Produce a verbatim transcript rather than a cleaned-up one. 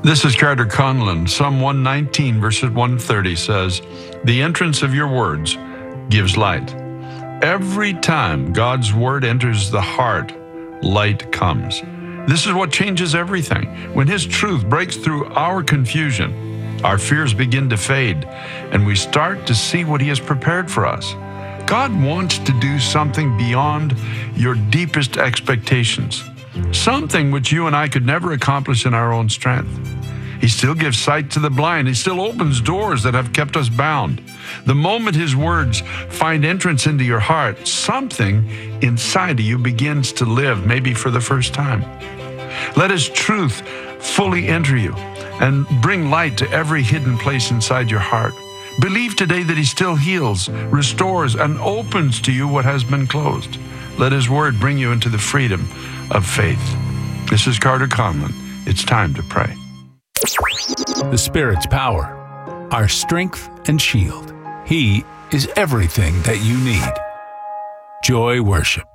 This is Carter Conlon. Psalm one nineteen, verses one thirty says, "The entrance of your words gives light." Every time God's word enters the heart, light comes. This is what changes everything. When His truth breaks through our confusion, our fears begin to fade, and we start to see what He has prepared for us. God wants to do something beyond your deepest expectations, something which you and I could never accomplish in our own strength. He still gives sight to the blind. He still opens doors that have kept us bound. The moment His words find entrance into your heart, something inside of you begins to live, maybe for the first time. Let His truth fully enter you and bring light to every hidden place inside your heart. Believe today that He still heals, restores, and opens to you what has been closed. Let His word bring you into the freedom of faith. This is Carter Conlon. It's time to pray. The Spirit's power, our strength and shield. He is everything that you need. Joy Worship.